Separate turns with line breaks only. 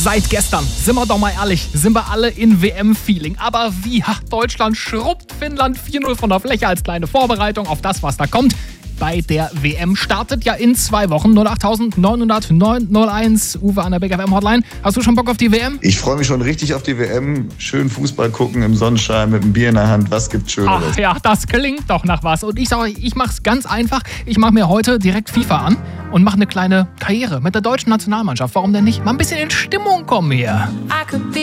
Seit gestern, sind wir doch mal ehrlich, sind wir alle in WM-Feeling. Aber wie? Deutschland schrubbt Finnland 4-0 von der Fläche als kleine Vorbereitung auf das, was da kommt. Bei der WM startet ja in 2 Wochen. 08900 Uwe an der Big FM Hotline. Hast du schon Bock auf die WM?
Ich freue mich schon richtig auf die WM. Schön Fußball gucken im Sonnenschein mit einem Bier in der Hand. Was gibt's Schöneres?
Ach ja, das klingt doch nach was. Und ich sage euch, ich mache es ganz einfach. Ich mache mir heute direkt FIFA an und mache eine kleine Karriere mit der deutschen Nationalmannschaft. Warum denn nicht? Mal ein bisschen in Stimmung kommen hier.